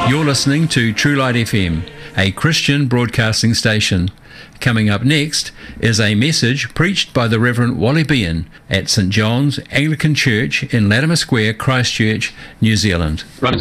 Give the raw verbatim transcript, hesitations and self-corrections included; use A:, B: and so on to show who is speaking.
A: You're listening to True Light F M, a Christian broadcasting station. Coming up next is a message preached by the Reverend Wally Behan at St John's Anglican Church in Latimer Square, Christchurch, New Zealand.